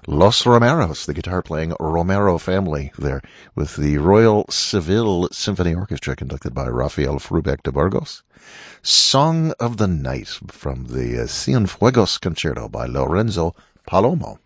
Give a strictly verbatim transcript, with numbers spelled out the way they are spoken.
Los Romeros, the guitar-playing Romero family there, with the Royal Seville Symphony Orchestra conducted by Rafael Frubeck de Burgos. Song of the Night from the uh, Cienfuegos Concerto by Lorenzo Palomo.